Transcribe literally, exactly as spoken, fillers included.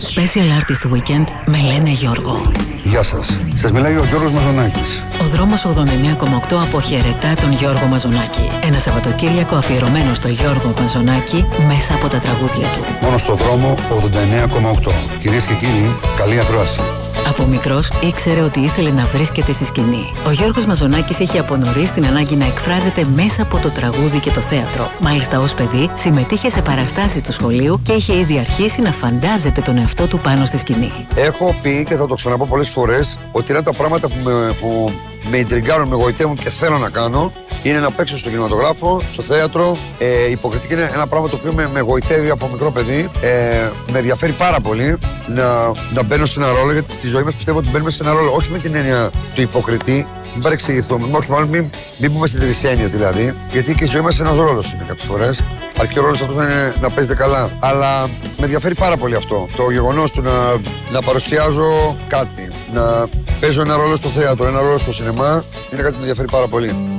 Special Artist Weekend με λένε Γιώργο. Γεια σας. Σας μιλάει ο Γιώργος Μαζονάκης. Ο δρόμος ογδόντα εννέα κόμμα οκτώ αποχαιρετά τον Γιώργο Μαζονάκη. Ένα Σαββατοκύριακο αφιερωμένο στο Γιώργο Μαζονάκη μέσα από τα τραγούδια του. Μόνο στο δρόμο ογδόντα εννέα κόμμα οκτώ. Κυρίες και κύριοι, καλή ακρόαση. Από μικρός ήξερε ότι ήθελε να βρίσκεται στη σκηνή. Ο Γιώργος Μαζονάκης έχει από νωρίς την ανάγκη να εκφράζεται μέσα από το τραγούδι και το θέατρο. Μάλιστα, ως παιδί συμμετείχε σε παραστάσεις του σχολείου και είχε ήδη αρχίσει να φαντάζεται τον εαυτό του πάνω στη σκηνή. Έχω πει και θα το ξαναπώ πολλές φορές ότι είναι τα πράγματα που με, που με ιντριγκάρουν, με γοητεύουν και θέλω να κάνω. Είναι να παίξω στον κινηματογράφο, στο θέατρο. Ε, η υποκριτική είναι ένα πράγμα το οποίο με, με γοητεύει από μικρό παιδί. Ε, με ενδιαφέρει πάρα πολύ να, να μπαίνω σε ένα ρόλο, γιατί στη ζωή μας πιστεύω ότι μπαίνουμε σε ένα ρόλο, όχι με την έννοια του υποκριτή, μην παρεξηγηθούμε, όχι μάλλον μην, μην πούμε στην τρισένεια δηλαδή, γιατί και η ζωή μας ένας ρόλος είναι κάποιες φορές. Αρκεί ο ρόλος αυτός να, είναι, να παίζετε καλά. Αλλά με ενδιαφέρει πάρα πολύ αυτό. Το γεγονός του να, να παρουσιάζω κάτι, να παίζω ένα ρόλο στο θέατρο, ένα ρόλο στο σινεμά, είναι κάτι που με ενδιαφέρει πάρα πολύ.